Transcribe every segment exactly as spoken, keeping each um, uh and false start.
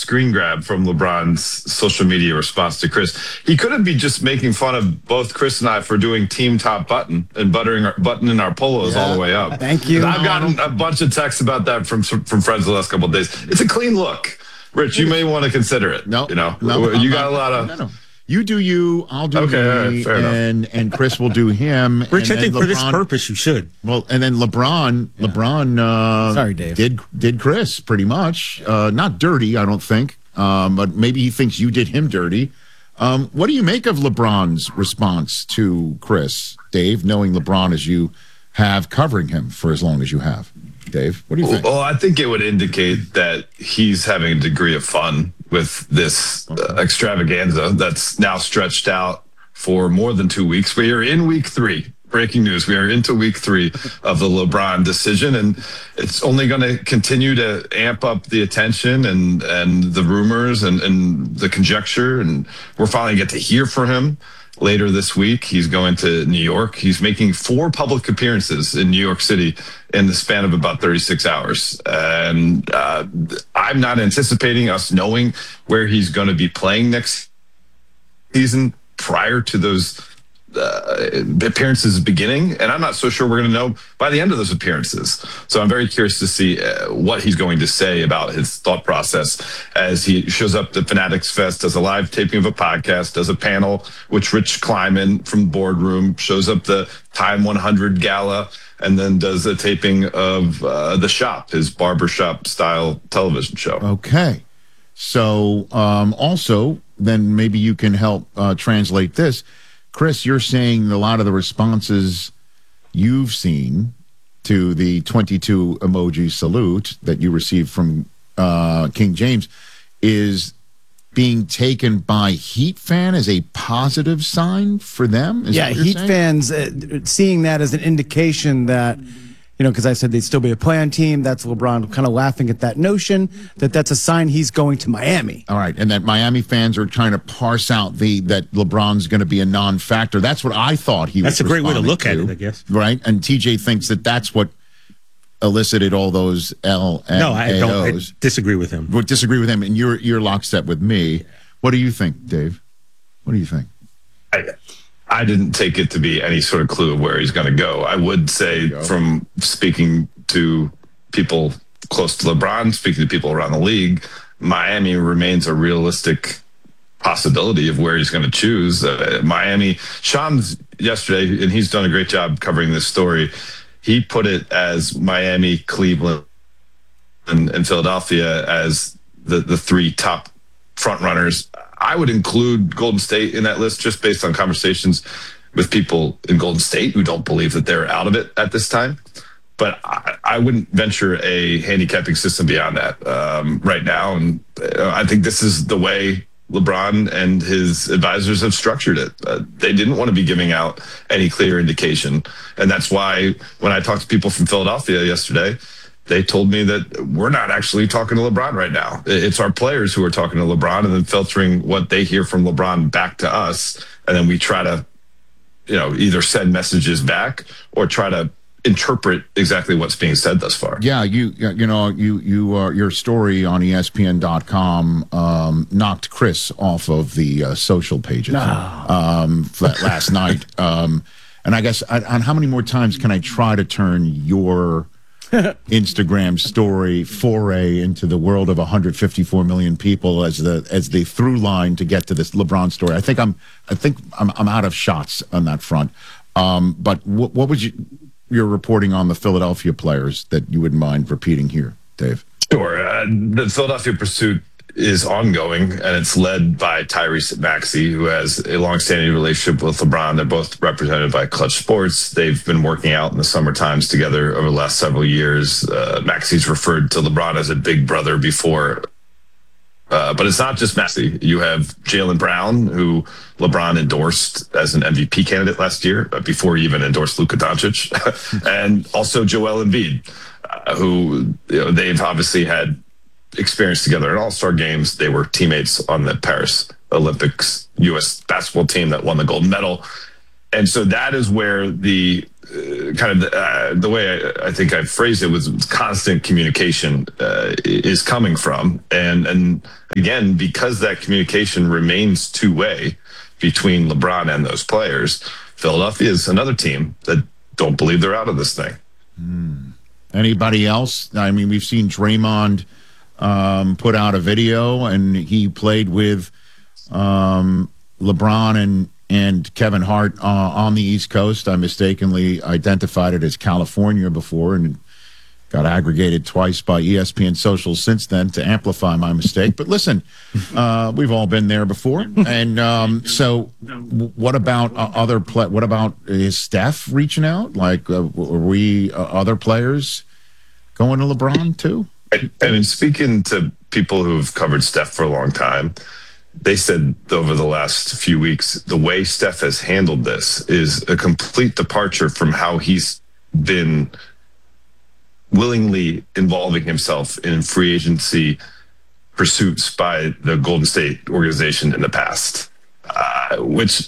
screen grab from LeBron's social media response to Chris. He couldn't be just making fun of both Chris and I for doing team top button and buttering our, buttoning our polos yeah. all the way up. Thank you. I've gotten a bunch of texts about that from from friends the last couple of days. It's a clean look. Rich, you may want to consider it. No, you know, no, you I'm got not, a lot of. No, no. You do you, I'll do okay, me, right, and and Chris will do him. Rich, and I think LeBron, for this purpose you should. Well, and then LeBron, yeah. LeBron, uh, sorry, Dave, did did Chris pretty much, uh, not dirty, I don't think, um, but maybe he thinks you did him dirty. Um, what do you make of LeBron's response to Chris, Dave? Knowing LeBron as you have, covering him for as long as you have, Dave, what do you think? Well, I think it would indicate that he's having a degree of fun with this uh, extravaganza that's now stretched out for more than two weeks. We are in week three. Breaking news. We are into week three of the LeBron decision, and it's only going to continue to amp up the attention and, and the rumors and, and the conjecture. And we're finally get to hear from him later this week. He's going to New York. He's making four public appearances in New York City in the span of about thirty-six hours. And uh, I'm not anticipating us knowing where he's going to be playing next season prior to those uh, appearances beginning. And I'm not so sure we're going to know by the end of those appearances. So I'm very curious to see uh, what he's going to say about his thought process as he shows up at Fanatics Fest, does a live taping of a podcast, does a panel, which Rich Kleiman from Boardroom shows up the Time one hundred Gala, and then does a taping of uh, The Shop, his barbershop style television show. Okay. So um, also, then maybe you can help uh, translate this. Chris, you're saying a lot of the responses you've seen to the twenty-two emoji salute that you received from uh, King James is being taken by Heat fan as a positive sign for them? Is yeah, Heat saying? fans uh, seeing that as an indication that, you know, because I said they'd still be a play-on team. That's LeBron kind of laughing at that notion that that's a sign he's going to Miami. All right, and that Miami fans are trying to parse out the that LeBron's going to be a non-factor. That's what I thought he was. That's a great way to look to, at it, I guess. Right, and T J thinks that that's what elicited all those L and No, I don't I disagree with him. Would disagree with him, and you're you're lockstep with me. What do you think, Dave? What do you think? I, I didn't take it to be any sort of clue of where he's going to go. I would say, from speaking to people close to LeBron, speaking to people around the league, Miami remains a realistic possibility of where he's going to choose. Uh, Miami, Shams yesterday, and he's done a great job covering this story. He put it as Miami, Cleveland, and, and Philadelphia as the, the three top front runners. I would include Golden State in that list just based on conversations with people in Golden State who don't believe that they're out of it at this time. But I, I wouldn't venture a handicapping system beyond that um, right now. And uh, I think this is the way LeBron and his advisors have structured it. Uh, they didn't want to be giving out any clear indication. And that's why when I talked to people from Philadelphia yesterday, they told me that we're not actually talking to LeBron right now. It's our players who are talking to LeBron and then filtering what they hear from LeBron back to us. And then we try to, you know, either send messages back or try to interpret exactly what's being said thus far. Yeah, you you know, you you uh, your story on E S P N dot com um, knocked Chris off of the uh, social pages no. um, last night. Um, and I guess, on how many more times can I try to turn your Instagram story foray into the world of one hundred fifty-four million people as the as the through line to get to this LeBron story? I think I'm I think I'm I'm out of shots on that front. Um, but what, what would you your reporting on the Philadelphia players that you wouldn't mind repeating here, Dave? Sure. Uh, the Philadelphia pursuit is ongoing, and it's led by Tyrese Maxey, who has a long-standing relationship with LeBron. They're both represented by Clutch Sports. They've been working out in the summer times together over the last several years. Uh, Maxey's referred to LeBron as a big brother before. Uh, but it's not just Maxey. You have Jaylen Brown, who LeBron endorsed as an M V P candidate last year, before he even endorsed Luka Doncic, and also Joel Embiid, uh, who you know, they've obviously had experience together in All-Star games. They were teammates on the Paris Olympics U S basketball team that won the gold medal. And so that is where the uh, kind of uh, the way I, I think I phrased it was constant communication uh, is coming from. And, and again, because that communication remains two-way between LeBron and those players, Philadelphia is another team that don't believe they're out of this thing. Hmm. Anybody else? I mean, we've seen Draymond um, put out a video, and he played with um, LeBron and and Kevin Hart uh, on the East Coast. I mistakenly identified it as California before, and got aggregated twice by E S P N Social since then to amplify my mistake. But listen, uh, we've all been there before. And um, so, w- what about uh, other play? What about is Steph reaching out? Like, uh, are we uh, other players going to LeBron too? I, I mean, speaking to people who've covered Steph for a long time, they said over the last few weeks, the way Steph has handled this is a complete departure from how he's been willingly involving himself in free agency pursuits by the Golden State organization in the past, uh, which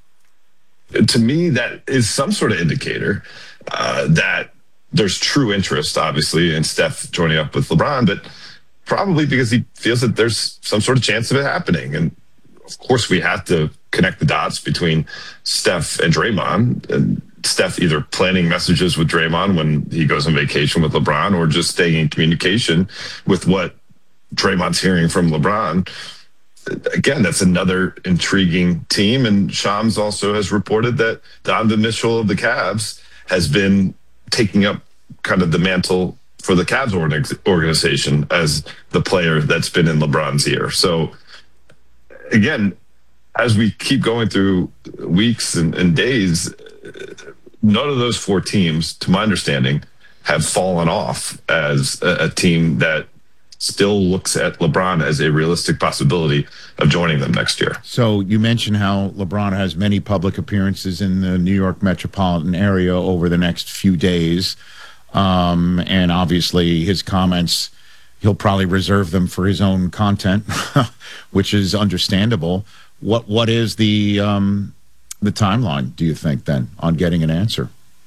to me, that is some sort of indicator uh, that there's true interest, obviously, in Steph joining up with LeBron, but probably because he feels that there's some sort of chance of it happening. And of course, we have to connect the dots between Steph and Draymond, and Steph either planning messages with Draymond when he goes on vacation with LeBron, or just staying in communication with what Draymond's hearing from LeBron. Again, that's another intriguing team. And Shams also has reported that Donovan Mitchell of the Cavs has been taking up kind of the mantle for the Cavs organization as the player that's been in LeBron's ear. So again, as we keep going through weeks and, and days, none of those four teams, to my understanding, have fallen off as a, a team that still looks at LeBron as a realistic possibility of joining them next year. So you mentioned how LeBron has many public appearances in the New York metropolitan area over the next few days. Um, and obviously his comments, he'll probably reserve them for his own content, which is understandable. What What is the um, the timeline, do you think, then, on getting an answer?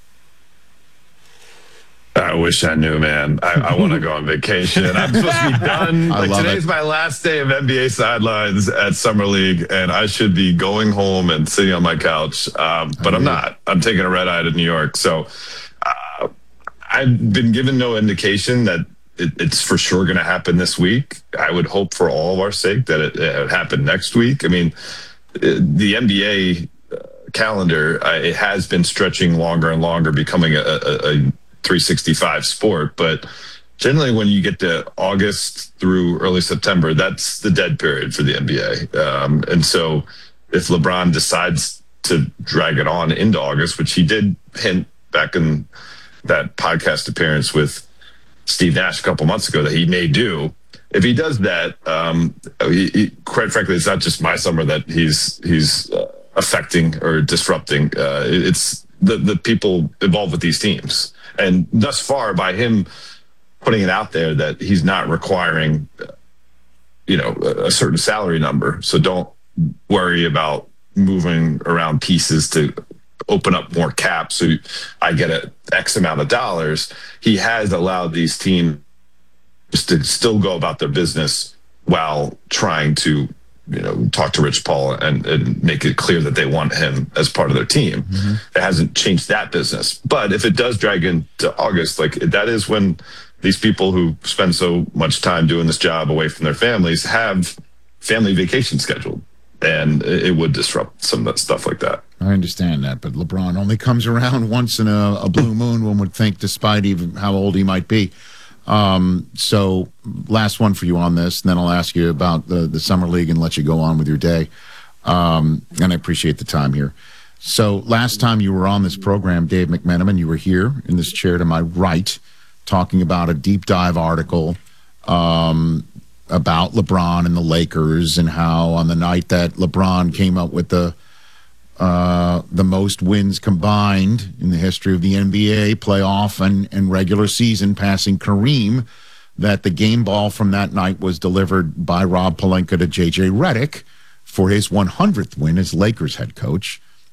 I wish I knew, man. I, I want to go on vacation. I'm supposed to be done. I Like love today's it. my last day of N B A sidelines at Summer League, and I should be going home and sitting on my couch. Um, but I'm not. I'm taking a red eye to New York. So uh, I've been given no indication that it, it's for sure going to happen this week. I would hope for all of our sake that it, it would happen next week. I mean, it, the N B A calendar, uh, it has been stretching longer and longer, becoming a, a, a three sixty-five sport. But generally when you get to August through early September, that's the dead period for the N B A. Um, and so if LeBron decides to drag it on into August, which he did hint back in that podcast appearance with Steve Nash a couple months ago that he may do, if he does that, um, he, he, quite frankly, it's not just my summer that he's he's uh, affecting or disrupting. Uh, it's the the people involved with these teams. And thus far, by him putting it out there that he's not requiring, you know, a, a certain salary number, so don't worry about moving around pieces to open up more cap so I get a X amount of dollars. He has allowed these teams to still go about their business while trying to, you know, talk to Rich Paul and, and make it clear that they want him as part of their team. Mm-hmm. It hasn't changed that business. But if it does drag into August, like that is when these people who spend so much time doing this job away from their families have family vacation scheduled. And it would disrupt some of that stuff like that. I understand that, but LeBron only comes around once in a, a blue moon, one would think, despite even how old he might be. Um, so last one for you on this, and then I'll ask you about the, the Summer League and let you go on with your day. Um, and I appreciate the time here. So last time you were on this program, Dave McMenamin, you were here in this chair to my right talking about a deep dive article um, about LeBron and the Lakers and how on the night that LeBron came up with the Uh, the most wins combined in the history of the N B A, playoff and, and regular season, passing Kareem, that the game ball from that night was delivered by Rob Pelinka to J J Redick for his one hundredth win as Lakers head coach.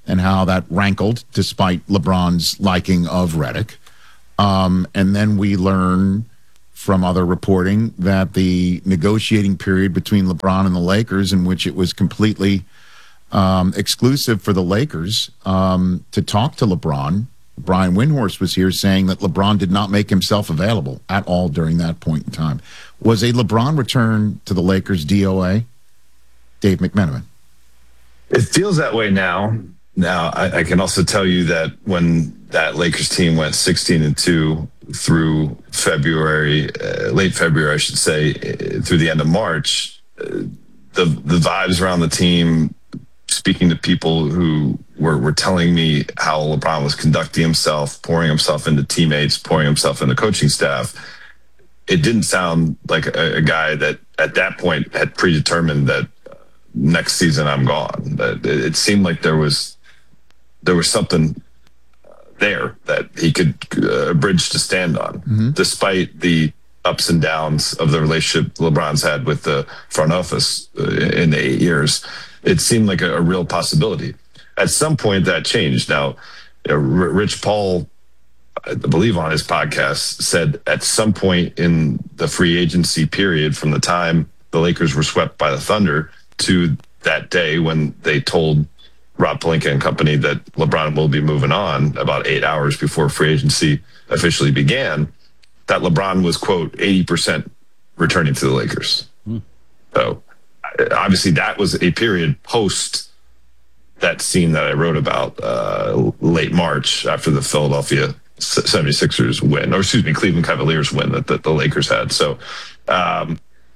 and how that rankled despite LeBron's liking of Redick. Um, and then we learn from other reporting that the negotiating period between LeBron and the Lakers, in which it was completely um, exclusive for the Lakers um, to talk to LeBron, Brian Windhorst was here saying that LeBron did not make himself available at all during that point in time. Was a LeBron return to the Lakers D O A? Dave McMenamin. It feels that way now. Now, I, I can also tell you that when that Lakers team went sixteen and two through February, uh, late February, I should say, uh, through the end of March, uh, the the vibes around the team, speaking to people who were, were telling me how LeBron was conducting himself, pouring himself into teammates, pouring himself into coaching staff, it didn't sound like a, a guy that at that point had predetermined that uh, next season I'm gone. That it, it seemed like there was there was something there that he could uh, a bridge to stand on, mm-hmm. despite the ups and downs of the relationship LeBron's had with the front office uh, in the eight years. It seemed like a, a real possibility. At some point, that changed. Now, you know, Rich Paul, I believe on his podcast, said at some point in the free agency period from the time the Lakers were swept by the Thunder to that day when they told Rob Pelinka and company that LeBron will be moving on, about eight hours before free agency officially began, that LeBron was, quote, eighty percent returning to the Lakers. Hmm. So obviously that was a period post that scene that I wrote about uh, late March after the Philadelphia seventy-sixers win, or excuse me, Cleveland Cavaliers win that, that the Lakers had. So um,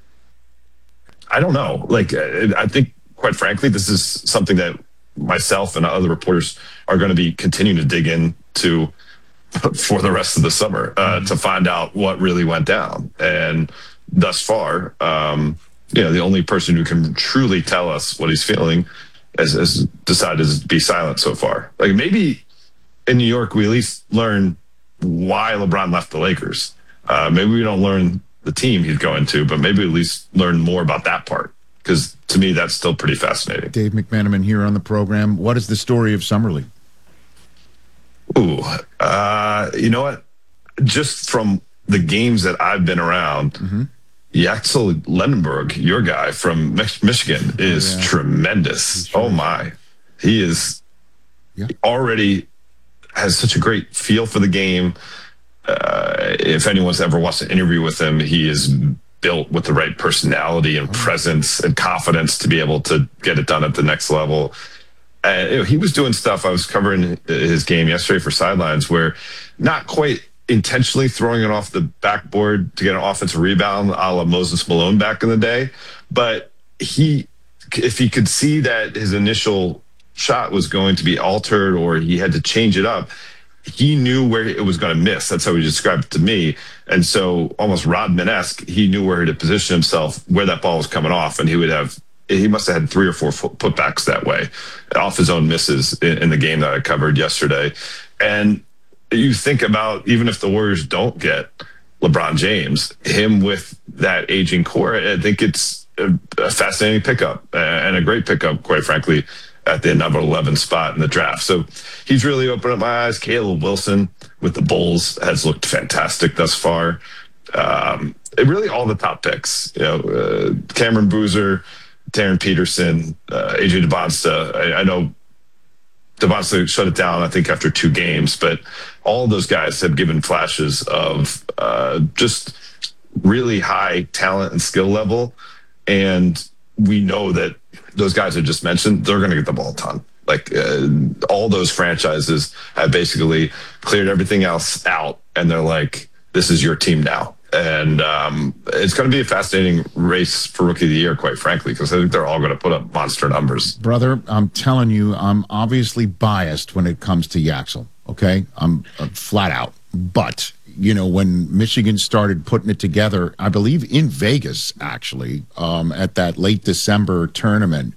I don't know. Like, I think, quite frankly, this is something that myself and other reporters are going to be continuing to dig into for the rest of the summer uh, to find out what really went down. And thus far, um, you know, the only person who can truly tell us what he's feeling has, has decided to be silent so far. Like, maybe in New York, we at least learn why LeBron left the Lakers. Uh, maybe we don't learn the team he's going to, but maybe at least learn more about that part. Because to me, that's still pretty fascinating. Dave McMenamin here on the program. What is the story of Summer League? Ooh, uh, you know what? Just from the games that I've been around, mm-hmm. Yaxel Lendenberg, your guy from Michigan, is oh, yeah. tremendous. Sure. Oh, my. He is yeah. already has such a great feel for the game. Uh, if anyone's ever watched an interview with him, he is built with the right personality and presence and confidence to be able to get it done at the next level. And you know, he was doing stuff. I was covering his game yesterday for Sidelines where not quite intentionally throwing it off the backboard to get an offensive rebound a la Moses Malone back in the day. But he, if he could see that his initial shot was going to be altered or he had to change it up, he knew where it was going to miss. That's how he described it to me. And so almost Rodman-esque, he knew where to position himself, where that ball was coming off. And he would have, he must have had three or four putbacks that way off his own misses in, in the game that I covered yesterday. And you think about, even if the Warriors don't get LeBron James, him with that aging core, I think it's a, a fascinating pickup and a great pickup, quite frankly, at the number eleven spot in the draft. So he's really opened up my eyes. Caleb Wilson with the Bulls has looked fantastic thus far. Um, it really all the top picks, you know, uh, Cameron Boozer, Darren Peterson, uh, A J DeBonsta. I, I know DeBonsta shut it down, I think, after two games, but all of those guys have given flashes of uh, just really high talent and skill level. And we know that those guys I just mentioned, they're going to get the ball a ton. Like uh, all those franchises have basically cleared everything else out, and they're like, this is your team now. And um, it's going to be a fascinating race for Rookie of the Year, quite frankly, because I think they're all going to put up monster numbers. Brother, I'm telling you, I'm obviously biased when it comes to Yaxel, okay? I'm, I'm flat out. But, you know, when Michigan started putting it together, I believe in Vegas, actually, um, at that late December tournament,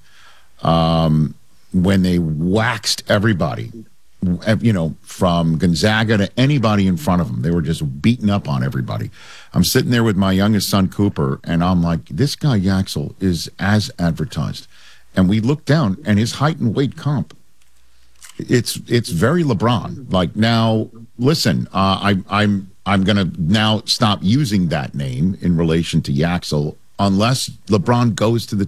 um, when they waxed everybody, you know, from Gonzaga to anybody in front of them. They were just beating up on everybody. I'm sitting there with my youngest son, Cooper, and I'm like, this guy, Yaxel, is as advertised. And we looked down, and his height and weight comp it's it's very LeBron. Like now, listen, uh, I, I'm I'm going to now stop using that name in relation to Yaxel unless LeBron goes to the